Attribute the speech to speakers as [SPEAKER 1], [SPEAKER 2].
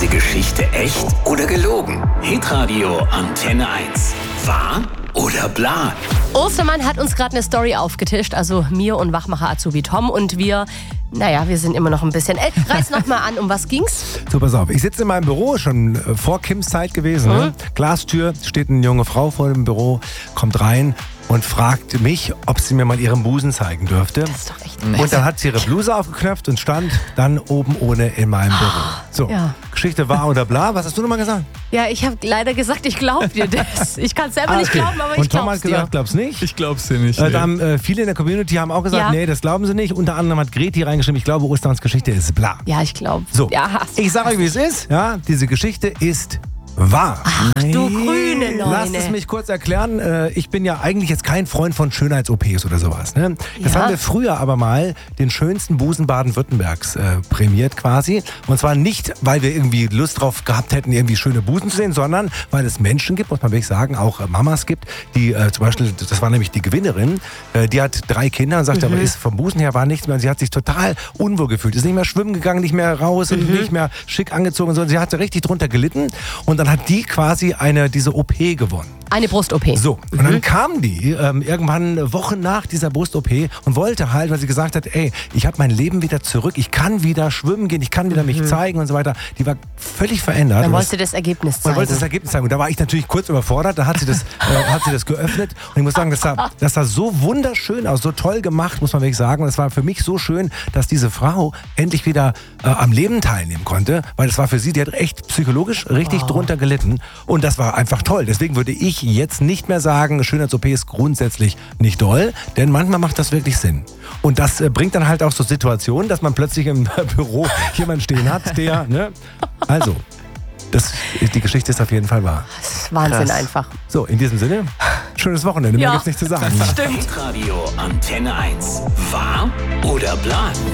[SPEAKER 1] diese Geschichte echt oder gelogen? Hitradio Antenne 1. Wahr oder bla?
[SPEAKER 2] Ostermann hat uns gerade eine Story aufgetischt, also mir und Wachmacher Azubi Tom, und wir sind immer noch ein bisschen... reiß noch mal an, um was ging's?
[SPEAKER 3] So, pass auf. Ich sitze in meinem Büro, schon vor Kims Zeit gewesen. Ne? Glastür, steht eine junge Frau vor dem Büro, kommt rein und fragt mich, ob sie mir mal ihren Busen zeigen dürfte.
[SPEAKER 2] Das ist doch echt nett.
[SPEAKER 3] Und dann hat sie ihre Bluse aufgeknöpft und stand dann oben ohne in meinem Büro. So,
[SPEAKER 2] Ja.
[SPEAKER 3] Geschichte wahr oder bla. Was hast du nochmal gesagt?
[SPEAKER 2] Ja, ich habe leider gesagt, ich glaube dir das. Ich kann es selber nicht glauben, aber ich
[SPEAKER 3] Und Tom
[SPEAKER 2] glaube
[SPEAKER 3] hat
[SPEAKER 2] es dir.
[SPEAKER 3] gesagt, glaub's nicht.
[SPEAKER 4] Ich glaub's dir nicht.
[SPEAKER 3] Da haben viele in der Community haben auch gesagt,
[SPEAKER 2] Ja.
[SPEAKER 3] nee, das glauben sie nicht. Unter anderem hat Greti reingeschrieben, ich glaube, Ostermanns Geschichte ist bla.
[SPEAKER 2] Ja, ich glaube.
[SPEAKER 3] So,
[SPEAKER 2] Ja,
[SPEAKER 3] ich sage euch, wie es ist. Ja, diese Geschichte ist wahr.
[SPEAKER 2] Ach, du grüne Neune.
[SPEAKER 3] Lasst es mich kurz erklären. Ich bin ja eigentlich jetzt kein Freund von Schönheits-OPs oder sowas. Ne? Das
[SPEAKER 2] Ja.
[SPEAKER 3] haben wir früher aber mal den schönsten Busen Baden-Württembergs prämiert quasi. Und zwar nicht, weil wir irgendwie Lust drauf gehabt hätten, irgendwie schöne Busen zu sehen, sondern weil es Menschen gibt, muss man wirklich sagen, auch Mamas gibt, die zum Beispiel, das war nämlich die Gewinnerin, die hat 3 Kinder und sagt, aber ist vom Busen her war nichts mehr. Sie hat sich total unwohl gefühlt, ist nicht mehr schwimmen gegangen, nicht mehr raus und nicht mehr schick angezogen, sondern sie hat richtig drunter gelitten. Und dann hat die quasi diese OP gewonnen.
[SPEAKER 2] Eine Brust-OP.
[SPEAKER 3] So, und dann kam die irgendwann Wochen nach dieser Brust-OP und wollte halt, weil sie gesagt hat, ey, ich habe mein Leben wieder zurück, ich kann wieder schwimmen gehen, ich kann wieder mich zeigen und so weiter. Die war völlig verändert.
[SPEAKER 2] Dann
[SPEAKER 3] Und
[SPEAKER 2] wolltest du das Ergebnis zeigen.
[SPEAKER 3] man wollte das Ergebnis zeigen. Und da war ich natürlich kurz überfordert. Da hat sie das geöffnet. Und ich muss sagen, das sah so wunderschön aus, so toll gemacht, muss man wirklich sagen. Und es war für mich so schön, dass diese Frau endlich wieder am Leben teilnehmen konnte. Weil das war für sie, die hat echt psychologisch richtig drunter gelitten. Und das war einfach toll. Deswegen würde ich jetzt nicht mehr sagen, Schönheits-OP ist grundsätzlich nicht doll. Denn manchmal macht das wirklich Sinn. Und das bringt dann halt auch so Situationen, dass man plötzlich im Büro jemanden stehen hat, der, ne? Also, die Geschichte ist auf jeden Fall wahr.
[SPEAKER 2] Das ist Wahnsinn einfach.
[SPEAKER 3] So, in diesem Sinne, schönes Wochenende. Mehr
[SPEAKER 2] Ja.
[SPEAKER 3] gibt's nicht zu sagen.
[SPEAKER 2] Stimmt.
[SPEAKER 1] Hitradio Antenne 1. Wahr oder bla?